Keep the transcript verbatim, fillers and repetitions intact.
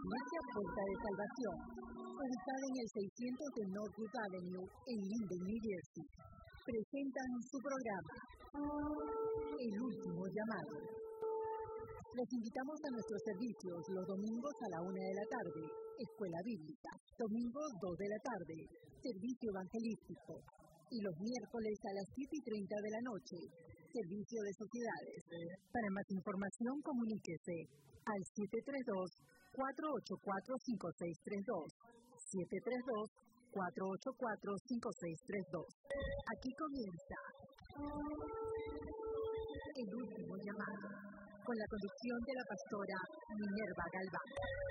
Iglesia Puerta de Salvación, ubicada en el seiscientos de Northwood Avenue, en Linden, New Jersey, presentan su programa, El Último Llamado. Les invitamos a nuestros servicios los domingos a la una de la tarde, Escuela Bíblica, domingos dos de la tarde, Servicio Evangelístico, y los miércoles a las siete y treinta de la noche, Servicio de Sociedades. Para más información, comuníquese al siete tres dos, cuatro ocho cuatro, cinco seis tres dos, siete tres dos, cuatro ocho cuatro, cinco seis tres dos. Aquí comienza El Último Llamado, con la conducción de la pastora Minerva Galván.